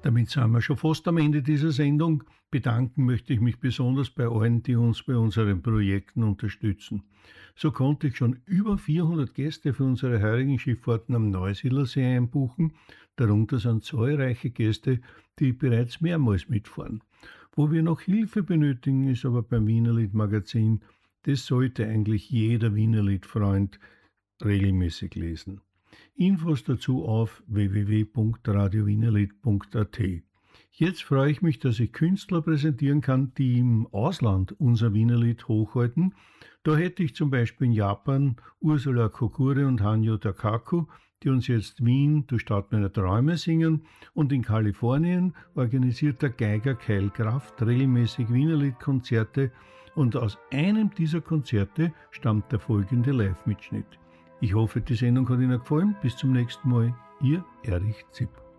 Damit sind wir schon fast am Ende dieser Sendung. Bedanken möchte ich mich besonders bei allen, die uns bei unseren Projekten unterstützen. So konnte ich schon über 400 Gäste für unsere heurigen Schifffahrten am Neusiedlersee einbuchen. Darunter sind zahlreiche Gäste, die bereits mehrmals mitfahren. Wo wir noch Hilfe benötigen, ist aber beim Wienerlied Magazin. Das sollte eigentlich jeder Wienerlied-Freund regelmäßig lesen. Infos dazu auf www.radiowienerlied.at. Jetzt freue ich mich, dass ich Künstler präsentieren kann, die im Ausland unser Wienerlied hochhalten. Da hätte ich zum Beispiel in Japan Ursula Kokure und Hanyo Takaku, die uns jetzt Wien, du Stadt meiner Träume singen, und in Kalifornien organisiert der Geiger Kyle Kraft regelmäßig Wienerlied-Konzerte, und aus einem dieser Konzerte stammt der folgende Live-Mitschnitt. Ich hoffe, die Sendung hat Ihnen gefallen. Bis zum nächsten Mal. Ihr Erich Zipp.